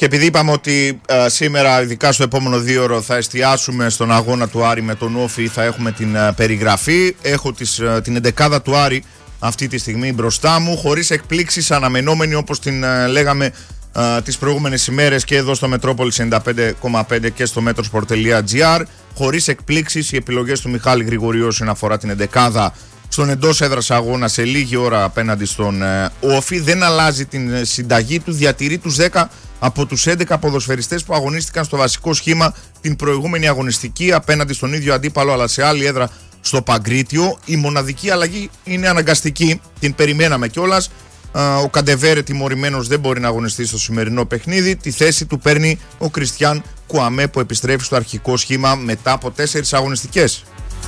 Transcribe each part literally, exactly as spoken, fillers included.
Και επειδή είπαμε ότι α, σήμερα, ειδικά στο επόμενο δύο ώρο, θα εστιάσουμε στον αγώνα του Άρη με τον Όφη, θα έχουμε την α, περιγραφή. Έχω τις, α, την εντεκάδα του Άρη αυτή τη στιγμή μπροστά μου, χωρίς εκπλήξεις, αναμενόμενη όπως την α, λέγαμε α, τις προηγούμενες ημέρες και εδώ στο Μετρόπολης ενενήντα πέντε κόμμα πέντε και στο metrosport τελεία gr. Χωρίς εκπλήξεις, οι επιλογές του Μιχάλη Γρηγορίου όσον αφορά την εντεκάδα στον εντός έδρας αγώνα σε λίγη ώρα απέναντι στον ε, Όφη. Δεν αλλάζει την ε, συνταγή του, διατηρεί τους δέκα από τους έντεκα ποδοσφαιριστές που αγωνίστηκαν στο βασικό σχήμα την προηγούμενη αγωνιστική απέναντι στον ίδιο αντίπαλο αλλά σε άλλη έδρα στο Παγκρίτιο. Η μοναδική αλλαγή είναι αναγκαστική, την περιμέναμε κιόλας. Ε, ο Καντεβέρε τιμωρημένος δεν μπορεί να αγωνιστεί στο σημερινό παιχνίδι. Τη θέση του παίρνει ο Κριστιάν Κουαμέ που επιστρέφει στο αρχικό σχήμα μετά από τέσσερις αγωνιστικές.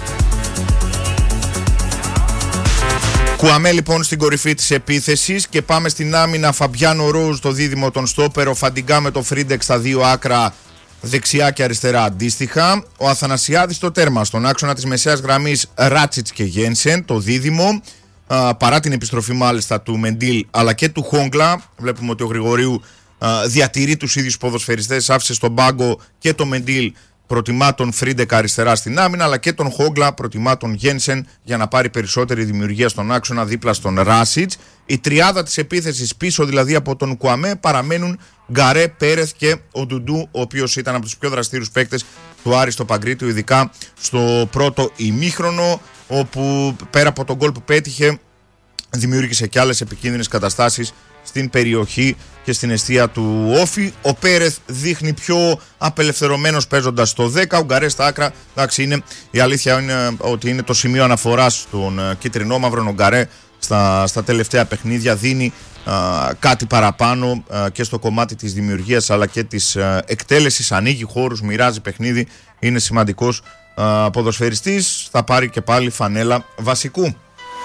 Κουαμέ λοιπόν στην κορυφή της επίθεσης και πάμε στην άμυνα. Φαμπιάνο Ρόουζ το δίδυμο των στόπερ, ο Φαντιγκά με το Φρίντεξ στα δύο άκρα δεξιά και αριστερά αντίστοιχα. Ο Αθανασιάδης στο τέρμα, στον άξονα της μεσαίας γραμμής Ράτσιτς και Γένσεν το δίδυμο, α, παρά την επιστροφή μάλιστα του Μεντίλ αλλά και του Χόγκλα. Βλέπουμε ότι ο Γρηγορίου α, διατηρεί τους ίδιους ποδοσφαιριστές, άφησε στον πάγκο και το Μεντίλ. Προτιμά τον Φρίντεκ αριστερά στην άμυνα, αλλά και τον Χόγκλα προτιμά τον Γένσεν για να πάρει περισσότερη δημιουργία στον άξονα δίπλα στον Ράσιτς. Η τριάδα της επίθεσης πίσω δηλαδή από τον Κουαμέ παραμένουν Γκαρέ, Πέρεθ και ο Ντουντού, ο οποίος ήταν από τους πιο δραστήριους παίκτες του Άρη στο Παγκρίτιο, ειδικά στο πρώτο ημίχρονο, όπου πέρα από τον γκολ που πέτυχε δημιούργησε και άλλες επικίνδυνες καταστάσεις στην περιοχή και στην εστία του Όφη. Ο Πέρεθ δείχνει πιο απελευθερωμένος παίζοντας στο δέκα, ο Γκαρέ στα άκρα. Εντάξει, είναι, η αλήθεια είναι ότι είναι το σημείο αναφοράς στον κίτρινο-μαύρο. Ο Γκαρέ στα, στα τελευταία παιχνίδια δίνει α, κάτι παραπάνω α, και στο κομμάτι της δημιουργίας αλλά και της α, εκτέλεσης, ανοίγει χώρους, μοιράζει παιχνίδι, είναι σημαντικός α, ποδοσφαιριστής. Θα πάρει και πάλι φανέλα βασικού.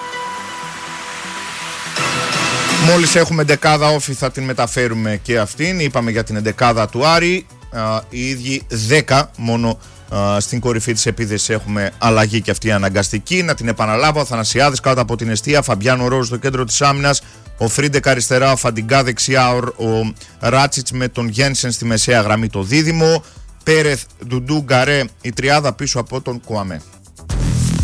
Μόλις έχουμε εντεκάδα Όφη θα την μεταφέρουμε και αυτήν. Είπαμε για την εντεκάδα του Άρη. Α, οι ίδιοι δέκα μόνο α, στην κορυφή της επίθεσης έχουμε αλλαγή και αυτή αναγκαστική. Να την επαναλάβω: ο Αθανασιάδης κάτω από την εστία, Φαμπιάνο Ρόζ στο κέντρο της άμυνας, ο Φρίντεκ αριστερά, ο Φαντιγκά δεξιά, ο, ο Ράτσιτς με τον Γένσεν στη μεσαία γραμμή το δίδυμο, Πέρεθ, Ντουντού, Γκαρέ η τριάδα πίσω από τον Κουαμέ.